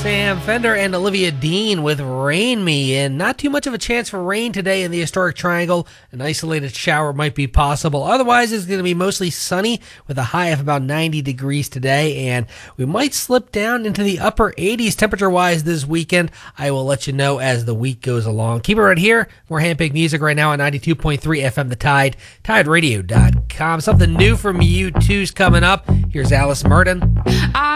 Sam Fender and Olivia Dean with Rain Me, and not too much of a chance for rain today in the Historic Triangle. An isolated shower might be possible. Otherwise, it's going to be mostly sunny with a high of about 90 degrees today, and we might slip down into the upper 80s temperature-wise this weekend. I will let you know as the week goes along. Keep it right here. More handpicked music right now on 92.3 FM The Tide, TideRadio.com. Something new from U2's coming up. Here's Alice Merton.